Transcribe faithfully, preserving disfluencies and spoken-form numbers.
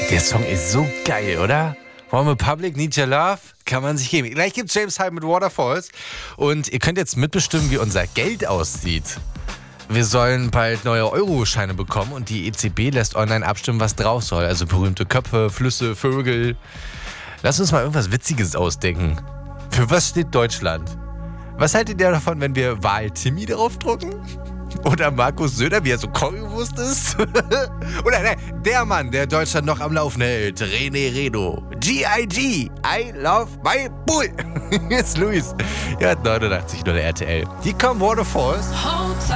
Der Song ist so geil, oder? One Republic, Need Your Love, kann man sich geben. Gleich gibt James Hype mit Waterfalls. Und ihr könnt jetzt mitbestimmen, wie unser Geld aussieht. Wir sollen bald neue Euro-Scheine bekommen und die E Z B lässt online abstimmen, was drauf soll. Also berühmte Köpfe, Flüsse, Vögel. Lass uns mal irgendwas Witziges ausdenken. Für was steht Deutschland? Was haltet ihr davon, wenn wir Wahl-Timmy draufdrucken? Oder Markus Söder, wie er so Currywurst ist? Oder nein, der Mann, der Deutschland noch am Laufen hält, René Reno. G I G, I love my bull. Hier ist Luis. Ja, neunundachtzig Komma null R T L. Hier kommen Waterfalls.